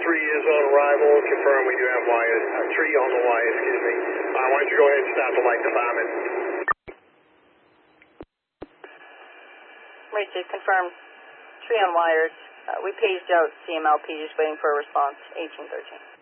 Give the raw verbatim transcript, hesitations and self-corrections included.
tree is on arrival. Confirm we do have wire, a tree on the wire, excuse me. Uh, why don't you go ahead and stop the light department? Racers, confirmed. Tree on wires. Uh, we paged out C M L P, just waiting for a response. eighteen thirteen.